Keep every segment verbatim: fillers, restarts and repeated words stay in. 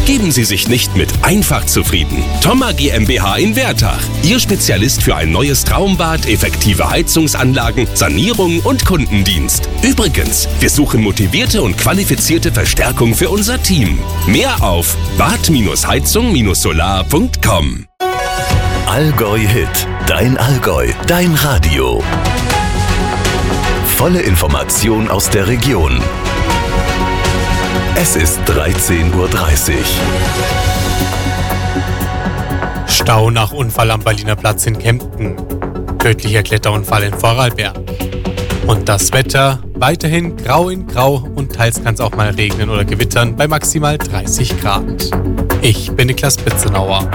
Geben Sie sich nicht mit einfach zufrieden. Thoma GmbH in Wertach. Ihr Spezialist für ein neues Traumbad, effektive Heizungsanlagen, Sanierung und Kundendienst. Übrigens, wir suchen motivierte und qualifizierte Verstärkung für unser Team. Mehr auf bad heizung solar punkt com. Allgäu Hit. Dein Allgäu. Dein Radio. Volle Information aus der Region. Es ist dreizehn Uhr dreißig. Stau nach Unfall am Berliner Platz in Kempten. Tödlicher Kletterunfall in Vorarlberg. Und das Wetter weiterhin grau in grau und teils kann es auch mal regnen oder gewittern bei maximal dreißig Grad. Ich bin Niklas Bitzenauer.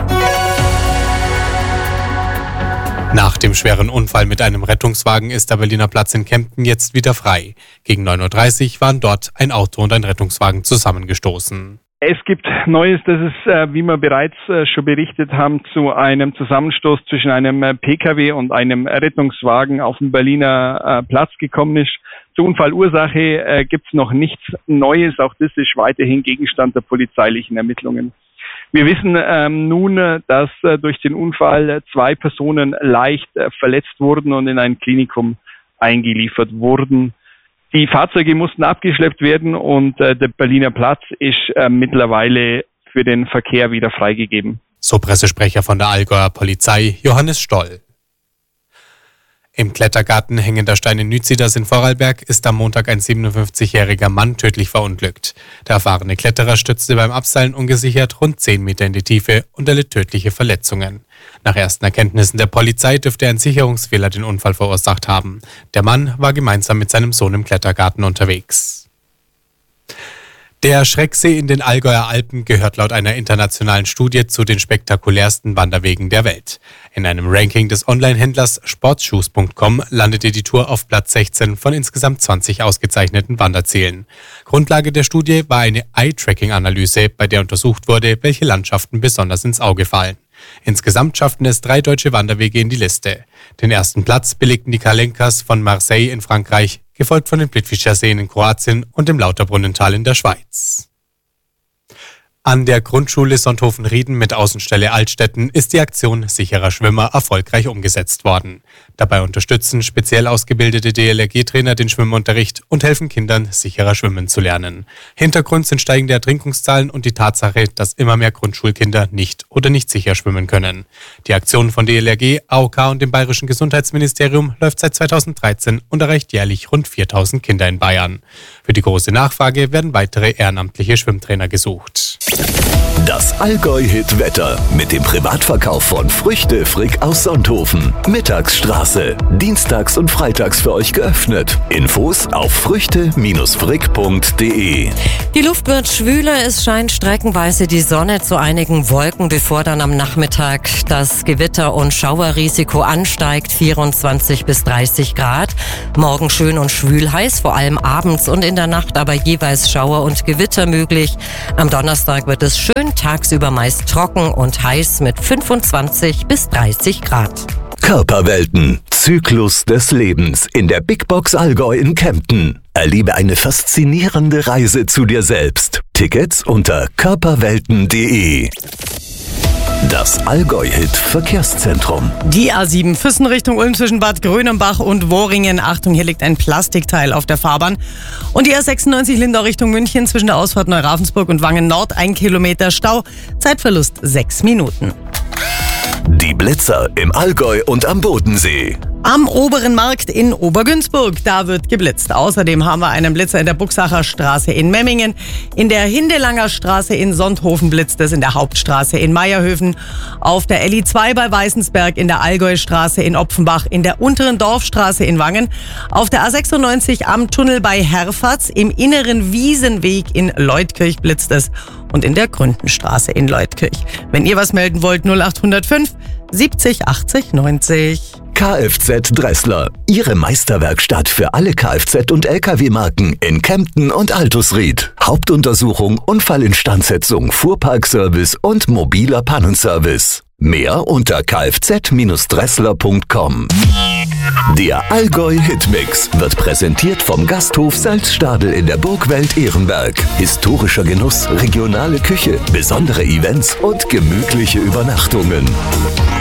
Nach dem schweren Unfall mit einem Rettungswagen ist der Berliner Platz in Kempten jetzt wieder frei. Gegen neun Uhr dreißig waren dort ein Auto und ein Rettungswagen zusammengestoßen. Es gibt Neues, das ist, äh, wie wir bereits äh, schon berichtet haben, zu einem Zusammenstoß zwischen einem äh, P K W und einem Rettungswagen auf dem Berliner äh, Platz gekommen ist. Zur Unfallursache äh, gibt es noch nichts Neues. Auch das ist weiterhin Gegenstand der polizeilichen Ermittlungen. Wir wissen ähm, nun, dass äh, durch den Unfall zwei Personen leicht äh, verletzt wurden und in ein Klinikum eingeliefert wurden. Die Fahrzeuge mussten abgeschleppt werden und äh, der Berliner Platz ist äh, mittlerweile für den Verkehr wieder freigegeben. So Pressesprecher von der Allgäuer Polizei, Johannes Stoll. Im Klettergarten Hängender Stein in Nütziders in Vorarlberg ist am Montag ein siebenundfünfzigjähriger Mann tödlich verunglückt. Der erfahrene Kletterer stürzte beim Abseilen ungesichert rund zehn Meter in die Tiefe und erlitt tödliche Verletzungen. Nach ersten Erkenntnissen der Polizei dürfte ein Sicherungsfehler den Unfall verursacht haben. Der Mann war gemeinsam mit seinem Sohn im Klettergarten unterwegs. Der Schrecksee in den Allgäuer Alpen gehört laut einer internationalen Studie zu den spektakulärsten Wanderwegen der Welt. In einem Ranking des Online-Händlers sportshoes punkt com landete die Tour auf Platz sechzehn von insgesamt zwanzig ausgezeichneten Wanderzielen. Grundlage der Studie war eine Eye-Tracking-Analyse, bei der untersucht wurde, welche Landschaften besonders ins Auge fallen. Insgesamt schafften es drei deutsche Wanderwege in die Liste. Den ersten Platz belegten die Kalenkas von Marseille in Frankreich, gefolgt von den Plitvicer Seen in Kroatien und dem Lauterbrunnental in der Schweiz. An der Grundschule Sonthofen-Rieden mit Außenstelle Altstetten ist die Aktion Sicherer Schwimmer erfolgreich umgesetzt worden. Dabei unterstützen speziell ausgebildete D L R G-Trainer den Schwimmunterricht und helfen Kindern, sicherer schwimmen zu lernen. Hintergrund sind steigende Ertrinkungszahlen und die Tatsache, dass immer mehr Grundschulkinder nicht oder nicht sicher schwimmen können. Die Aktion von D L R G, A O K und dem Bayerischen Gesundheitsministerium läuft seit zweitausenddreizehn und erreicht jährlich rund viertausend Kinder in Bayern. Für die große Nachfrage werden weitere ehrenamtliche Schwimmtrainer gesucht. Das Allgäu-Hit-Wetter mit dem Privatverkauf von Früchte Frick aus Sonthofen. Mittagsstraße. Dienstags und freitags für euch geöffnet. Infos auf früchte frick punkt de. Die Luft wird schwüler, es scheint streckenweise die Sonne zu einigen Wolken, bevor dann am Nachmittag das Gewitter- und Schauerrisiko ansteigt, vierundzwanzig bis dreißig Grad. Morgen schön und schwül heiß, vor allem abends und in der Nacht aber jeweils Schauer und Gewitter möglich. Am Donnerstag wird es schön, tagsüber meist trocken und heiß mit fünfundzwanzig bis dreißig Grad. Körperwelten. Zyklus des Lebens in der Big Box Allgäu in Kempten. Erlebe eine faszinierende Reise zu dir selbst. Tickets unter körperwelten punkt de. Das Allgäu-Hit-Verkehrszentrum. Die A sieben Füssen Richtung Ulm zwischen Bad Grönenbach und Worringen. Achtung, hier liegt ein Plastikteil auf der Fahrbahn. Und die A sechsundneunzig Lindau Richtung München zwischen der Ausfahrt Neuravensburg und Wangen Nord. Ein Kilometer Stau. Zeitverlust sechs Minuten. Die Blitzer im Allgäu und am Bodensee. Am Oberen Markt in Obergünzburg, da wird geblitzt. Außerdem haben wir einen Blitzer in der Buchsacher Straße in Memmingen. In der Hindelanger Straße in Sonthofen blitzt es, in der Hauptstraße in Meierhöfen. Auf der L I zwei bei Weißensberg, in der Allgäustraße in Opfenbach, in der Unteren Dorfstraße in Wangen. Auf der A sechsundneunzig am Tunnel bei Herfatz, im inneren Wiesenweg in Leutkirch blitzt es. Und in der Gründenstraße in Leutkirch. Wenn ihr was melden wollt, null acht null fünf siebzig achtzig neunzig. Kfz Dressler, Ihre Meisterwerkstatt für alle Kfz- und L K W-Marken in Kempten und Altusried. Hauptuntersuchung, Unfallinstandsetzung, Fuhrparkservice und mobiler Pannenservice. Mehr unter kfz Dressler punkt com. Der Allgäu Hitmix wird präsentiert vom Gasthof Salzstadel in der Burgwelt Ehrenberg. Historischer Genuss, regionale Küche, besondere Events und gemütliche Übernachtungen.